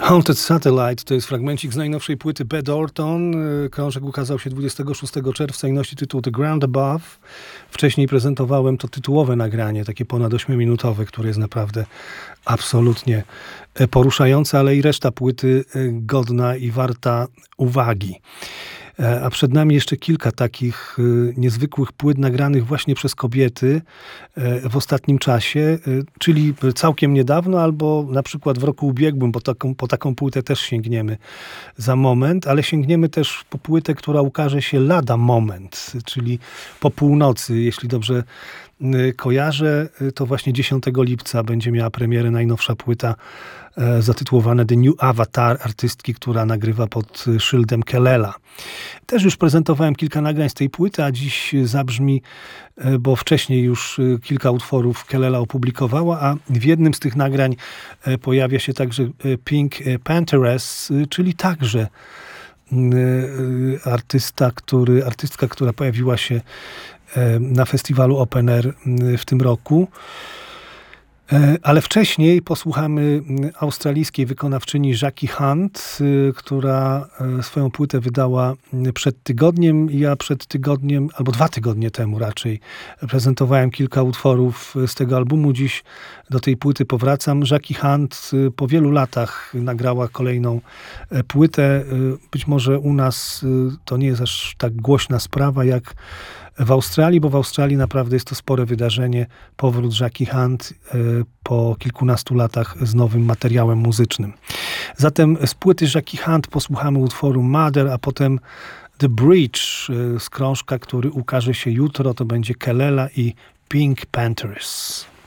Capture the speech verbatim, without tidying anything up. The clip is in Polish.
Haunted Satellite to jest fragmencik z najnowszej płyty Bed Orton. Krążek ukazał się dwudziestego szóstego czerwca i nosi tytuł The Ground Above. Wcześniej prezentowałem to tytułowe nagranie, takie ponad ośmiominutowe, które jest naprawdę absolutnie poruszające, ale i reszta płyty godna i warta uwagi. A przed nami jeszcze kilka takich niezwykłych płyt nagranych właśnie przez kobiety w ostatnim czasie, czyli całkiem niedawno albo na przykład w roku ubiegłym, bo taką, po taką płytę też sięgniemy za moment, ale sięgniemy też po płytę, która ukaże się lada moment, czyli po północy, jeśli dobrze kojarzę, to właśnie dziesiątego lipca będzie miała premierę najnowsza płyta e, zatytułowana The New Avatar artystki, która nagrywa pod szyldem Kelela. Też już prezentowałem kilka nagrań z tej płyty, a dziś zabrzmi, e, bo wcześniej już e, kilka utworów Kelela opublikowała, a w jednym z tych nagrań e, pojawia się także e, Pink Pantheress, e, czyli także e, artysta, który, artystka, która pojawiła się na festiwalu Open Air w tym roku. Ale wcześniej posłuchamy australijskiej wykonawczyni Jackie Hunt, która swoją płytę wydała przed tygodniem. Ja przed tygodniem, albo dwa tygodnie temu raczej, prezentowałem kilka utworów z tego albumu. Dziś do tej płyty powracam. Jackie Hunt po wielu latach nagrała kolejną płytę. Być może u nas to nie jest aż tak głośna sprawa jak w Australii, bo w Australii naprawdę jest to spore wydarzenie. Powrót Jackie Hunt po kilkunastu latach z nowym materiałem muzycznym. Zatem z płyty Jackie Hunt posłuchamy utworu Mother, a potem The Bridge z krążka, który ukaże się jutro. To będzie Kelela i Pink Panthers.